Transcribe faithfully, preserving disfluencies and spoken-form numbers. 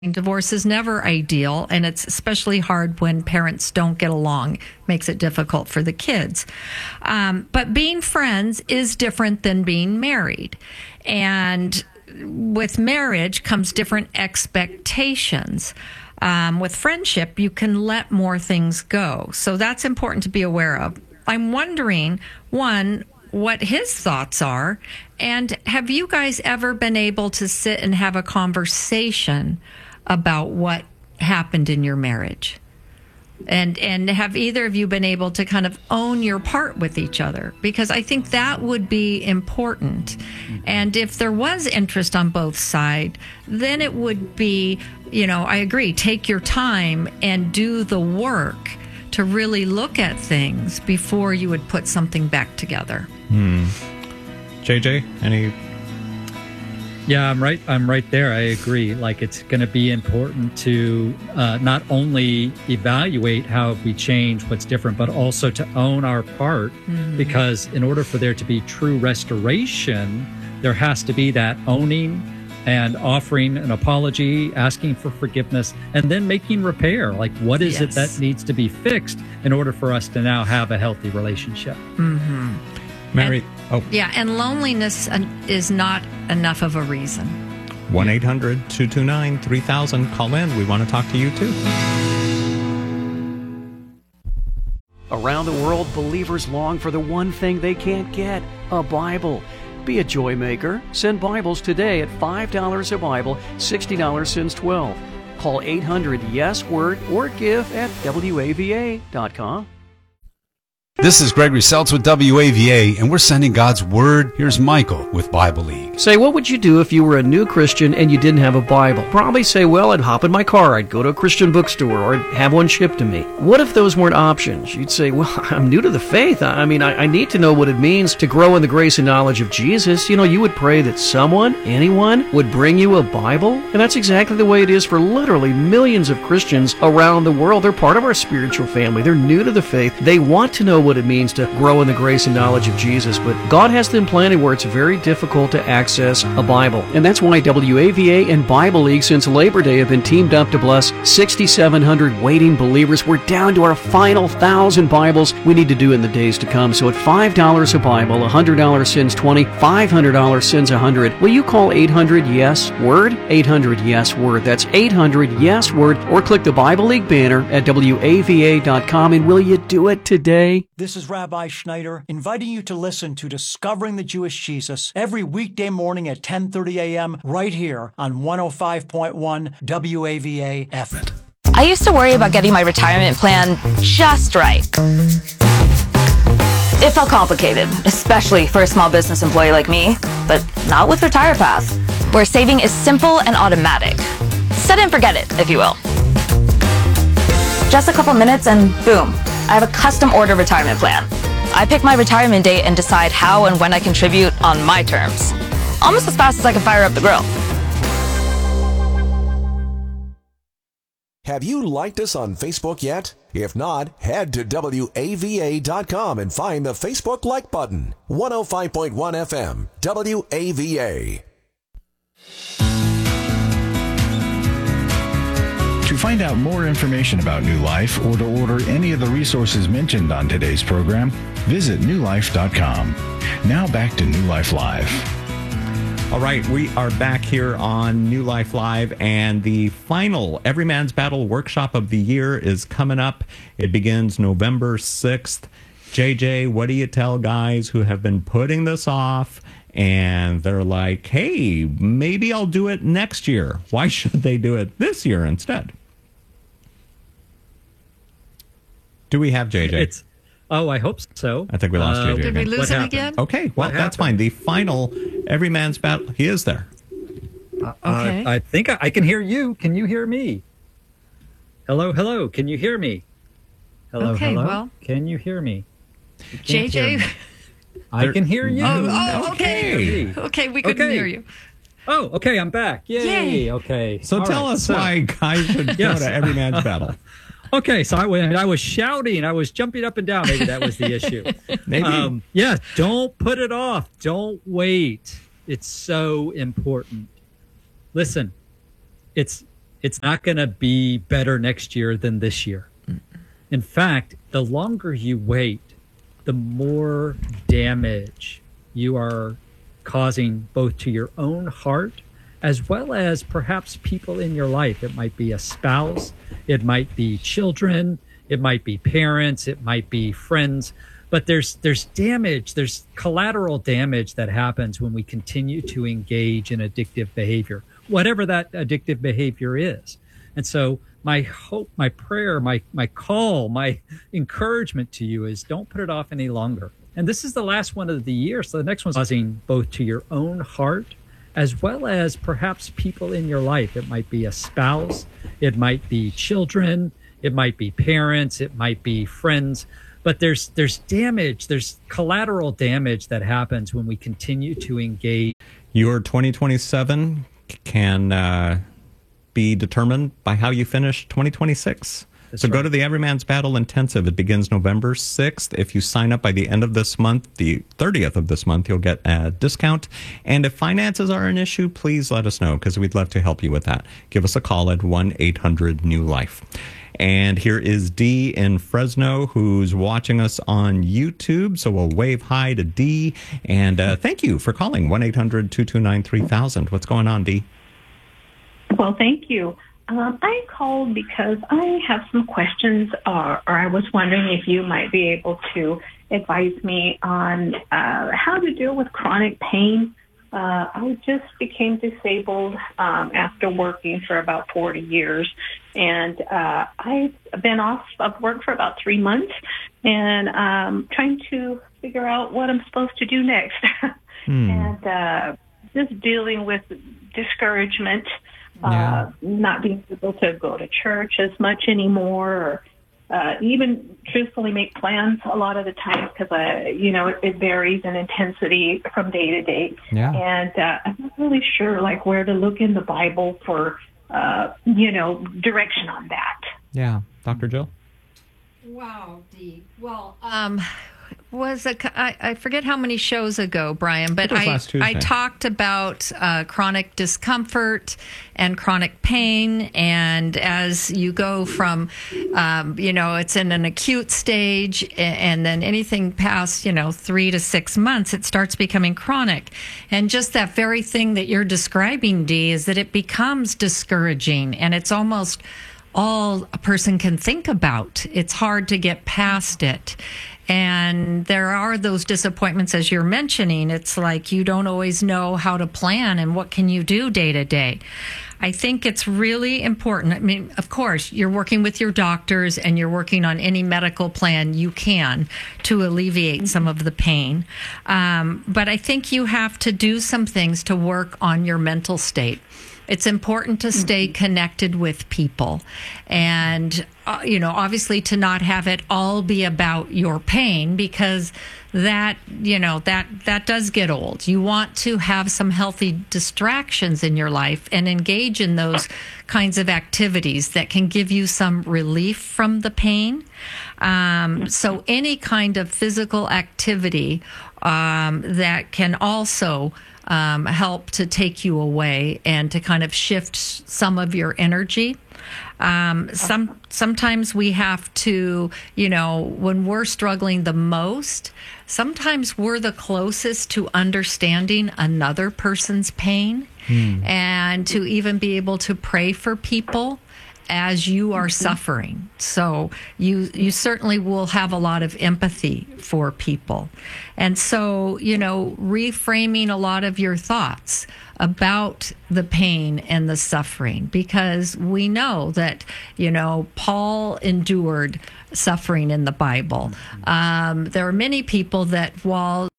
Divorce is never ideal, and it's especially hard when parents don't get along. Makes it difficult for the kids. Um, but being friends is different than being married. And with marriage comes different expectations. Um, with friendship, you can let more things go. So that's important to be aware of. I'm wondering, one, what his thoughts are, and have you guys ever been able to sit and have a conversation about what happened in your marriage? And and have either of you been able to kind of own your part with each other? Because I think that would be important. And if there was interest on both sides, then it would be, you know, I agree, take your time and do the work to really look at things before you would put something back together. Hmm. J J, any... Yeah, I'm right. I'm right there. I agree. Like, it's going to be important to uh, not only evaluate how we change what's different, but also to own our part. Mm-hmm. Because in order for there to be true restoration, there has to be that owning and offering an apology, asking for forgiveness, and then making repair. Like, what is yes. it that needs to be fixed in order for us to now have a healthy relationship? Mm-hmm. Mary, and, oh. Yeah, and loneliness is not enough of a reason. one eight hundred two two nine three thousand. Call in. We want to talk to you, too. Around the world, believers long for the one thing they can't get, a Bible. Be a joy maker. Send Bibles today at five dollars a Bible, sixty dollars since twelve. Call eight hundred yes word or give at W A V A dot com. This is Gregory Seltz with W A V A, and we're sending God's Word. Here's Michael with Bible League. Say, what would you do if you were a new Christian and you didn't have a Bible? Probably say, well, I'd hop in my car, I'd go to a Christian bookstore, or I'd have one shipped to me. What if those weren't options? You'd say, well, I'm new to the faith. I mean, I, I need to know what it means to grow in the grace and knowledge of Jesus. You know, you would pray that someone, anyone, would bring you a Bible. And that's exactly the way it is for literally millions of Christians around the world. They're part of our spiritual family. They're new to the faith. They want to know what it means to grow in the grace and knowledge of Jesus, but God has them planted where it's very difficult to access a Bible. And that's why W A V A and Bible League since Labor Day have been teamed up to bless six thousand seven hundred waiting believers. We're down to our final thousand Bibles we need to do in the days to come. So at five dollars a Bible, one hundred dollars sends twenty, five hundred dollars sends one hundred. Will you call eight hundred yes word? eight hundred yes word. That's eight hundred yes word, or click the Bible League banner at W A V A dot com, and will you do it today? This is Rabbi Schneider, inviting you to listen to Discovering the Jewish Jesus every weekday morning at ten thirty a.m. right here on one oh five point one W A V A F M. I used to worry about getting my retirement plan just right. It felt complicated, especially for a small business employee like me, but not with RetirePath, where saving is simple and automatic. Set it and forget it, if you will. Just a couple minutes and boom, I have a custom order retirement plan. I pick my retirement date and decide how and when I contribute on my terms. Almost as fast as I can fire up the grill. Have you liked us on Facebook yet? If not, head to W A V A dot com and find the Facebook like button. one oh five point one F M, W A V A. To find out more information about New Life or to order any of the resources mentioned on today's program, visit new life dot com. Now back to New Life Live. All right, we are back here on New Life Live, and the final Every Man's Battle workshop of the year is coming up. It begins November sixth. J J, what do you tell guys who have been putting this off and they're like, hey, maybe I'll do it next year? Why should they do it this year instead? Do we have J J? It's, oh, I hope so. I think we lost uh, J J. Did we lose him again? Okay, well, that's fine. The final Every Man's Battle, he is there. Uh, okay. I, I think I, I can hear you. Can you hear me? Hello, hello. Can you hear me? Hello, okay, hello. Well, can you hear me? J J? Me. I can hear you. Oh, oh okay. Okay, okay we couldn't okay. hear you. Oh, okay, I'm back. Yay. Yay. Okay. So All tell right, us so. why guys should yes. go to Every Man's Battle. Okay, so I, I was shouting. I was jumping up and down. Maybe that was the issue. Maybe. Um, yeah, don't put it off. Don't wait. It's so important. Listen, it's it's not going to be better next year than this year. In fact, the longer you wait, the more damage you are causing both to your own heart as well as perhaps people in your life. It might be a spouse, it might be children, it might be parents, it might be friends. But there's there's damage, there's collateral damage that happens when we continue to engage in addictive behavior, whatever that addictive behavior is. And so my hope, my prayer, my my call, my encouragement to you is don't put it off any longer. And this is the last one of the year, so the next one's causing both to your own heart as well as perhaps people in your life. It might be a spouse, it might be children, it might be parents, it might be friends. But there's there's damage, there's collateral damage that happens when we continue to engage. Your twenty twenty-seven can uh, be determined by how you finish twenty twenty-six. That's so right. Go to the Everyman's Battle Intensive. It begins November sixth. If you sign up by the end of this month, the thirtieth of this month, you'll get a discount. And if finances are an issue, please let us know because we'd love to help you with that. Give us a call at one eight hundred new life. And here is Dee in Fresno, who's watching us on YouTube. So we'll wave hi to Dee. And uh, thank you for calling one eight hundred two two nine three thousand. What's going on, Dee? Well, thank you. Um, I called because I have some questions, or, or I was wondering if you might be able to advise me on uh, how to deal with chronic pain. Uh, I just became disabled um, after working for about forty years, and uh, I've been off of work for about three months, and um, trying to figure out what I'm supposed to do next, hmm. and uh, just dealing with discouragement. Yeah. Uh, not being able to go to church as much anymore, or uh, even truthfully make plans a lot of the time because, uh, you know, it, it varies in intensity from day to day. Yeah. And uh, I'm not really sure, like, where to look in the Bible for, uh, you know, direction on that. Yeah. Doctor Jill? Wow, Dee. Well, um... was a, I, I forget how many shows ago, Brian, but I, I talked about uh, chronic discomfort and chronic pain. And as you go from, um, you know, it's in an acute stage, and then anything past, you know, three to six months, it starts becoming chronic. And just that very thing that you're describing, Dee, is that it becomes discouraging, and it's almost all a person can think about. It's hard to get past it. And there are those disappointments, as you're mentioning. It's like you don't always know how to plan and what can you do day to day. I think it's really important. I mean, of course, you're working with your doctors and you're working on any medical plan you can to alleviate some of the pain. Um, but I think you have to do some things to work on your mental state. It's important to stay connected with people and, uh, you know, obviously to not have it all be about your pain, because that, you know, that, that does get old. You want to have some healthy distractions in your life and engage in those kinds of activities that can give you some relief from the pain. Um, so any kind of physical activity um, that can also Um, help to take you away and to kind of shift some of your energy. Um, some sometimes we have to, you know, when we're struggling the most, sometimes we're the closest to understanding another person's pain, hmm. and to even be able to pray for people as you are suffering. So you you certainly will have a lot of empathy for people. And so, you know, reframing a lot of your thoughts about the pain and the suffering, because we know that, you know, Paul endured suffering in the Bible. Um, there are many people that, while